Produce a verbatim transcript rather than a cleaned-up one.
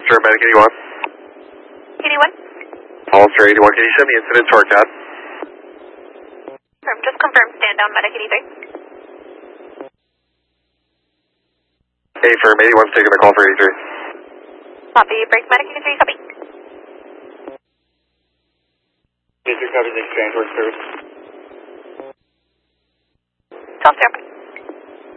Sure, Medic eighty-one. eighty-one? Hollister eighty-one, can you send the incident to our C A D? Confirm, just confirm, stand down, Medic eighty-three. Hey, firm, eighty-one's taking the call for eighty-three. Copy, break, Medic eighty-three, copy. eighty-three copies exchange, work service. twelve zero.